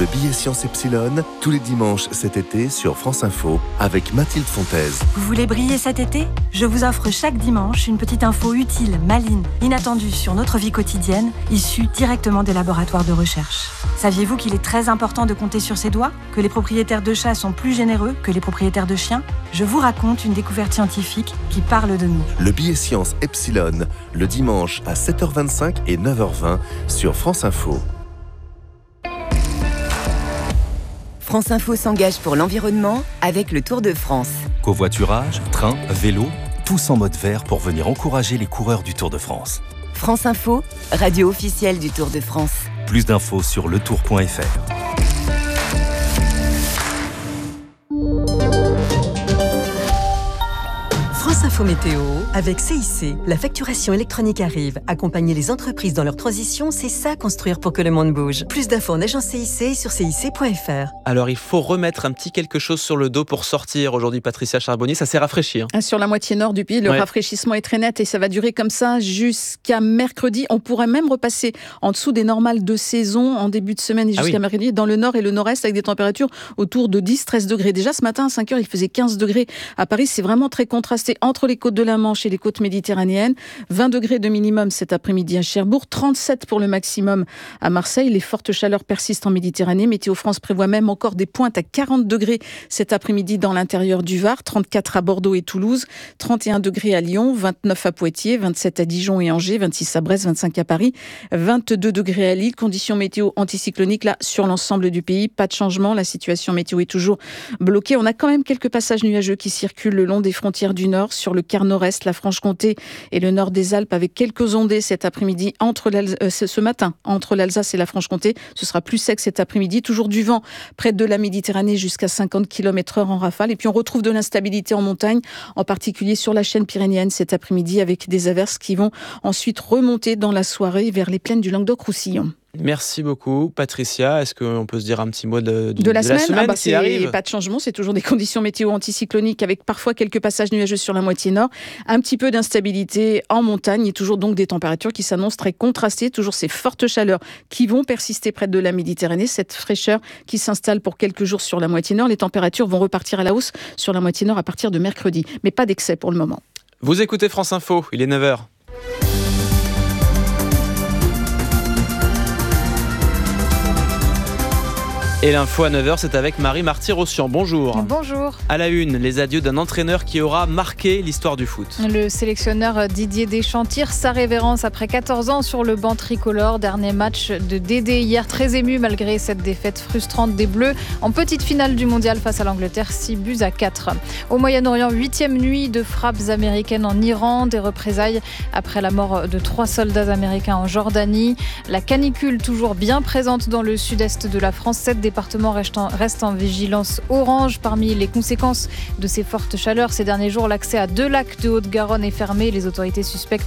Le billet Science Epsilon, tous les dimanches cet été sur France Info, avec Mathilde Fontaise. Vous voulez briller cet été ? Je vous offre chaque dimanche une petite info utile, maligne, inattendue sur notre vie quotidienne, issue directement des laboratoires de recherche. Saviez-vous qu'il est très important de compter sur ses doigts ? Que les propriétaires de chats sont plus généreux que les propriétaires de chiens ? Je vous raconte une découverte scientifique qui parle de nous. Le billet Science Epsilon, le dimanche à 7h25 et 9h20 sur France Info. France Info s'engage pour l'environnement avec le Tour de France. Covoiturage, train, vélo, tous en mode vert pour venir encourager les coureurs du Tour de France. France Info, radio officielle du Tour de France. Plus d'infos sur letour.fr. France Info Météo, avec CIC, la facturation électronique arrive. Accompagner les entreprises dans leur transition, c'est ça construire pour que le monde bouge. Plus d'infos en agence CIC et sur cic.fr. Alors il faut remettre un petit quelque chose sur le dos pour sortir aujourd'hui, Patricia Charbonnier, ça s'est rafraîchi. Sur la moitié nord du pays, le rafraîchissement est très net et ça va durer comme ça jusqu'à mercredi. On pourrait même repasser en dessous des normales de saison en début de semaine et jusqu'à mercredi dans le nord et le nord-est avec des températures autour de 10-13 degrés. Déjà ce matin à 5h, il faisait 15 degrés à Paris. C'est vraiment très contrasté entre les côtes de la Manche et les côtes méditerranéennes. 20 degrés de minimum cet après-midi à Cherbourg, 37 pour le maximum à Marseille. Les fortes chaleurs persistent en Méditerranée. Météo France prévoit même encore des pointes à 40 degrés cet après-midi dans l'intérieur du Var, 34 à Bordeaux et Toulouse, 31 degrés à Lyon, 29 à Poitiers, 27 à Dijon et Angers, 26 à Brest, 25 à Paris, 22 degrés à Lille. Conditions météo anticycloniques là sur l'ensemble du pays. Pas de changement, la situation météo est toujours bloquée. On a quand même quelques passages nuageux qui circulent le long des frontières du Nord, sur le quart nord-est, la Franche-Comté et le nord des Alpes, avec quelques ondées cet après-midi, ce matin, entre l'Alsace et la Franche-Comté. Ce sera plus sec cet après-midi. Toujours du vent près de la Méditerranée jusqu'à 50 km/h en rafale. Et puis on retrouve de l'instabilité en montagne, en particulier sur la chaîne pyrénéenne cet après-midi, avec des averses qui vont ensuite remonter dans la soirée vers les plaines du Languedoc-Roussillon. Merci beaucoup, Patricia. Est-ce qu'on peut se dire un petit mot de la semaine qui arrive ? Pas de changement, c'est toujours des conditions météo anticycloniques avec parfois quelques passages nuageux sur la moitié nord, un petit peu d'instabilité en montagne et toujours donc des températures qui s'annoncent très contrastées, toujours ces fortes chaleurs qui vont persister près de la Méditerranée, cette fraîcheur qui s'installe pour quelques jours sur la moitié nord. Les températures vont repartir à la hausse sur la moitié nord à partir de mercredi, mais pas d'excès pour le moment. Vous écoutez France Info, il est 9h. Et l'info à 9h, c'est avec Marie Marty-Rossian. Bonjour. Bonjour. À la une, les adieux d'un entraîneur qui aura marqué l'histoire du foot. Le sélectionneur Didier Deschamps tire sa révérence après 14 ans sur le banc tricolore. Dernier match de Dédé hier, très ému malgré cette défaite frustrante des Bleus. En petite finale du mondial face à l'Angleterre, 6-4. Au Moyen-Orient, 8e nuit de frappes américaines en Iran. Des représailles après la mort de 3 soldats américains en Jordanie. La canicule toujours bien présente dans le sud-est de la France. 7 départements restent en vigilance orange. Parmi les conséquences de ces fortes chaleurs, ces derniers jours, l'accès à 2 lacs de Haute-Garonne est fermé. Les autorités suspectent